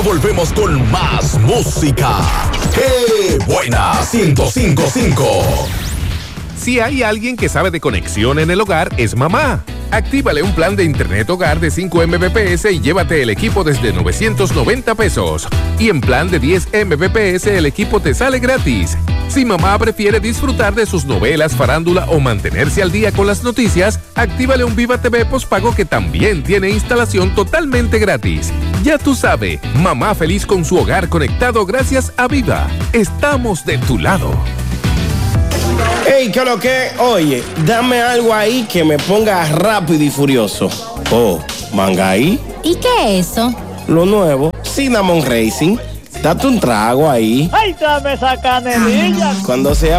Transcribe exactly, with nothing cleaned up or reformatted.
Volvemos con más música. ¡Qué buena! ciento cinco punto cinco. Si hay alguien que sabe de conexión en el hogar, es mamá. Actívale un plan de internet hogar de cinco megabits por segundo y llévate el equipo desde novecientos noventa pesos. Y en plan de diez megabits por segundo el equipo te sale gratis. Si mamá prefiere disfrutar de sus novelas, farándula o mantenerse al día con las noticias, actívale un Viva T V postpago que también tiene instalación totalmente gratis. Ya tú sabes, mamá feliz con su hogar conectado gracias a Viva. Estamos de tu lado. Ey, ¿qué lo que? Oye, dame algo ahí que me ponga rápido y furioso. Oh, Mangaí. ¿Y qué es eso? Lo nuevo, Cinnamon Racing. Date un trago ahí. ¡Ay, dame esa canelilla! Cuando sea